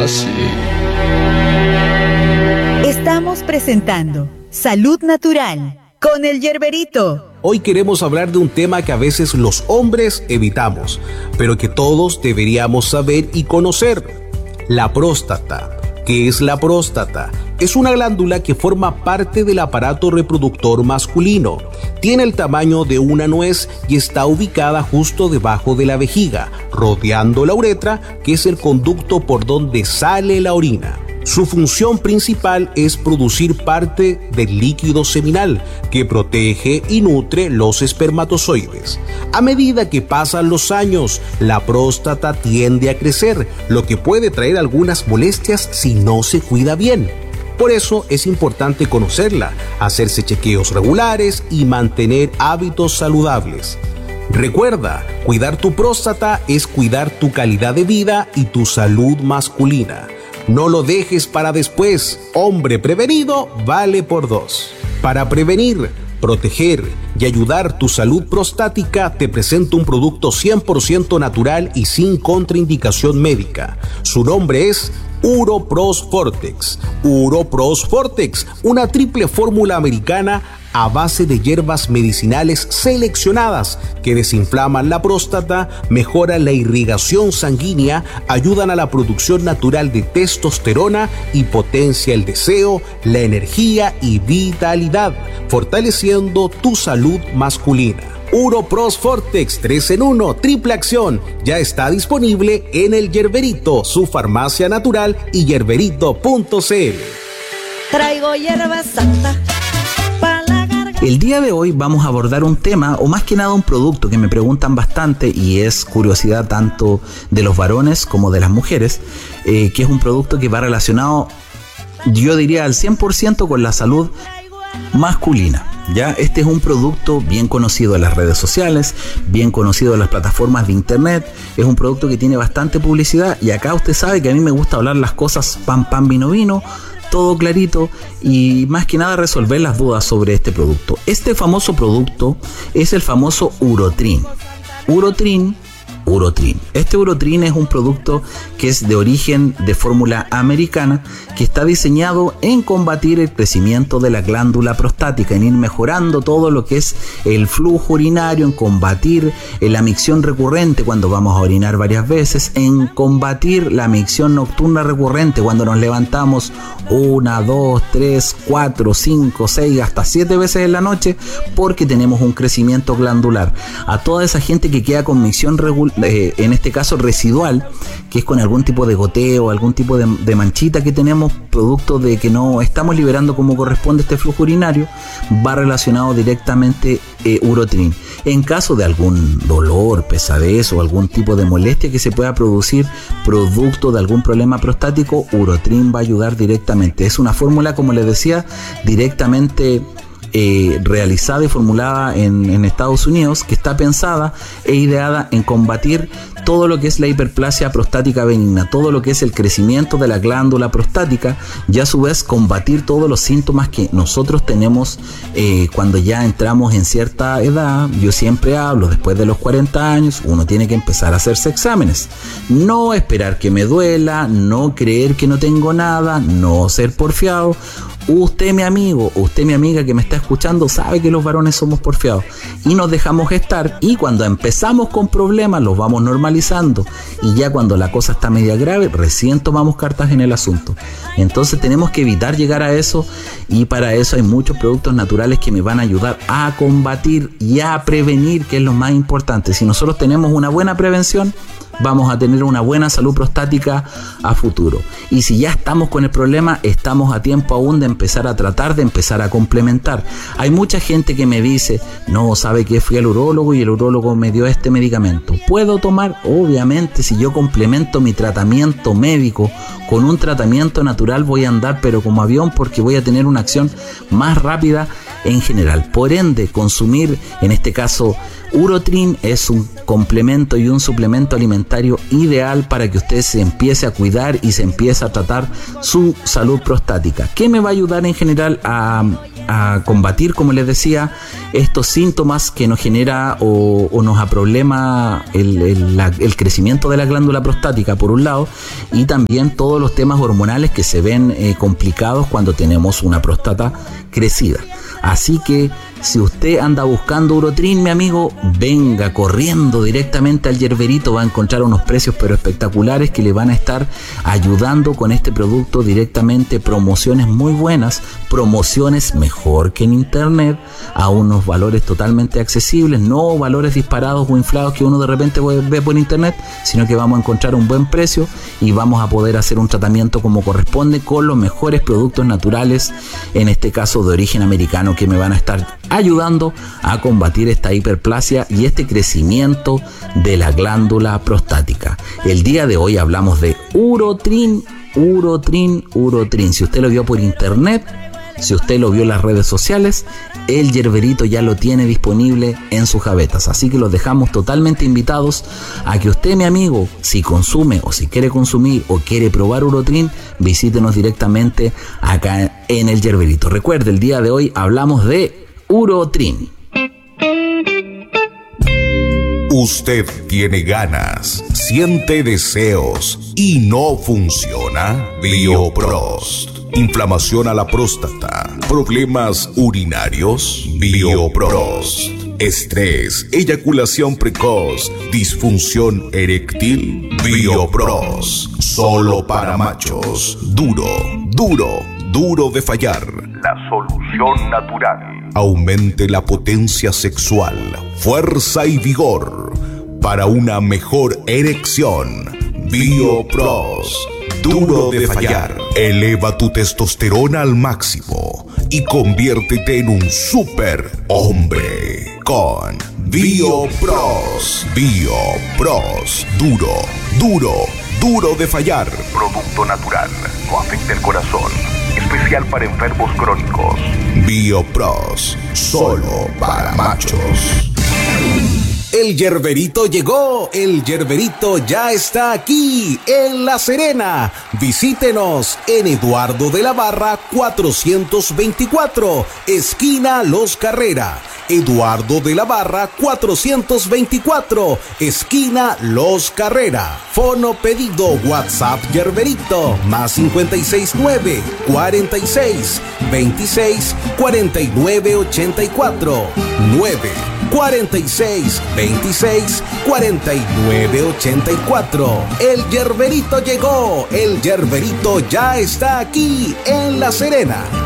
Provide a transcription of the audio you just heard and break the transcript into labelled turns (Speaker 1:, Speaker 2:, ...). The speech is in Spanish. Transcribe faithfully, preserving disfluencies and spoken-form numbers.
Speaker 1: Así.
Speaker 2: Estamos presentando Salud Natural con el Yerberito.
Speaker 3: Hoy queremos hablar de un tema que a veces los hombres evitamos, pero que todos deberíamos saber y conocer: la próstata. ¿Qué es la próstata? Es una glándula que forma parte del aparato reproductor masculino. Tiene el tamaño de una nuez y está ubicada justo debajo de la vejiga, rodeando la uretra, que es el conducto por donde sale la orina. Su función principal es producir parte del líquido seminal que protege y nutre los espermatozoides. A medida que pasan los años, la próstata tiende a crecer, lo que puede traer algunas molestias si no se cuida bien. Por eso es importante conocerla, hacerse chequeos regulares y mantener hábitos saludables. Recuerda, cuidar tu próstata es cuidar tu calidad de vida y tu salud masculina. No lo dejes para después. Hombre prevenido vale por dos. Para prevenir, proteger y ayudar tu salud prostática, te presento un producto cien por ciento natural y sin contraindicación médica. Su nombre es Uropros Fortex. Uropros Fortex, una triple fórmula americana a base de hierbas medicinales seleccionadas que desinflaman la próstata, mejoran la irrigación sanguínea, ayudan a la producción natural de testosterona y potencia el deseo, la energía y vitalidad, fortaleciendo tu salud masculina. Uropros Fortex tres en uno, triple acción, ya está disponible en el Yerberito, su farmacia natural, y yerberito punto c l.
Speaker 4: Traigo hierba santa.
Speaker 5: El día de hoy vamos a abordar un tema, o más que nada un producto que me preguntan bastante y es curiosidad tanto de los varones como de las mujeres, eh, que es un producto que va relacionado, yo diría al cien por ciento con la salud masculina. Ya, este es un producto bien conocido en las redes sociales, bien conocido en las plataformas de internet. Es un producto que tiene bastante publicidad y acá usted sabe que a mí me gusta hablar las cosas pan pan vino vino, todo clarito y más que nada resolver las dudas sobre este producto. Este famoso producto es el famoso Urotrin. Urotrin Urotrin. Este Urotrin es un producto que es de origen de fórmula americana, que está diseñado en combatir el crecimiento de la glándula prostática, en ir mejorando todo lo que es el flujo urinario, en combatir la micción recurrente cuando vamos a orinar varias veces, en combatir la micción nocturna recurrente cuando nos levantamos una, dos, tres, cuatro, cinco, seis, hasta siete veces en la noche porque tenemos un crecimiento glandular. A toda esa gente que queda con micción regular, Eh, en este caso residual, que es con algún tipo de goteo, algún tipo de, de manchita que tenemos producto de que no estamos liberando como corresponde este flujo urinario, va relacionado directamente eh, Urotrin. En caso de algún dolor, pesadez o algún tipo de molestia que se pueda producir producto de algún problema prostático, Urotrin va a ayudar directamente. Es una fórmula, como les decía, directamente Eh, realizada y formulada en, en Estados Unidos, que está pensada e ideada en combatir todo lo que es la hiperplasia prostática benigna, todo lo que es el crecimiento de la glándula prostática, y a su vez combatir todos los síntomas que nosotros tenemos eh, cuando ya entramos en cierta edad. Yo siempre hablo, después de los cuarenta años uno tiene que empezar a hacerse exámenes, no esperar que me duela, no creer que no tengo nada, no ser porfiado. Usted, mi amigo, usted, mi amiga que me está escuchando, sabe que los varones somos porfiados y nos dejamos estar, y cuando empezamos con problemas los vamos normalizando, y ya cuando la cosa está media grave recién tomamos cartas en el asunto. Entonces tenemos que evitar llegar a eso, y para eso hay muchos productos naturales que me van a ayudar a combatir y a prevenir, que es lo más importante. Si nosotros tenemos una buena prevención, vamos a tener una buena salud prostática a futuro. Y si ya estamos con el problema, estamos a tiempo aún de empezar a tratar, de empezar a complementar. Hay mucha gente que me dice, no, sabe que fui al urólogo y el urólogo me dio este medicamento. ¿Puedo tomar? Obviamente, si yo complemento mi tratamiento médico con un tratamiento natural, voy a andar pero como avión, porque voy a tener una acción más rápida en general. Por ende, consumir, en este caso, Urotrin es un complemento y un suplemento alimentario ideal para que usted se empiece a cuidar y se empiece a tratar su salud prostática. ¿Qué me va a ayudar en general a, a combatir, como les decía, estos síntomas que nos genera o, o nos aproblema el, el, la, el crecimiento de la glándula prostática, por un lado, y también todos los temas hormonales que se ven eh, complicados cuando tenemos una próstata crecida. Así que si usted anda buscando Urotrin, mi amigo, venga corriendo directamente al Yerberito, va a encontrar unos precios pero espectaculares que le van a estar ayudando con este producto directamente, promociones muy buenas, promociones mejor que en internet, a unos valores totalmente accesibles, no valores disparados o inflados que uno de repente ve por internet, sino que vamos a encontrar un buen precio y vamos a poder hacer un tratamiento como corresponde con los mejores productos naturales, en este caso de origen americano, que me van a estar ayudando a combatir esta hiperplasia y este crecimiento de la glándula prostática. El día de hoy hablamos de Urotrin, Urotrin, Urotrin. Si usted lo vio por internet, si usted lo vio en las redes sociales, el Yerberito ya lo tiene disponible en sus gavetas. Así que los dejamos totalmente invitados a que usted, mi amigo, si consume o si quiere consumir o quiere probar Urotrin, visítenos directamente acá en el Yerberito. Recuerde, el día de hoy hablamos de Urotrin.
Speaker 1: Usted tiene ganas, siente deseos y no funciona. Bioprost. Inflamación a la próstata, problemas urinarios. Bioprost. Estrés, eyaculación precoz, disfunción eréctil. Bioprost. Solo para machos. Duro, duro, duro de fallar. La solución natural. Aumente la potencia sexual, fuerza y vigor para una mejor erección. Bioprost. Duro de fallar. Eleva tu testosterona al máximo y conviértete en un super hombre con Bioprost. Bioprost. Duro, duro, duro de fallar. Producto natural. No afecta el corazón. Especial para enfermos crónicos. Bioprost. Solo para machos.
Speaker 3: El Yerberito llegó, el Yerberito ya está aquí, en La Serena. Visítenos en Eduardo de la Barra cuatrocientos veinticuatro, esquina Los Carrera. Eduardo de la Barra cuatrocientos veinticuatro, esquina Los Carrera. Fono pedido WhatsApp Yerberito, más cincuenta y seis nueve, cuarenta y seis, veintiséis, cuarenta y nueve, ochenta y cuatro, nueve cuarenta y seis, veintiséis, cuarenta y nueve, ochenta y cuatro. El Yerberito llegó, el Yerberito ya está aquí en La Serena.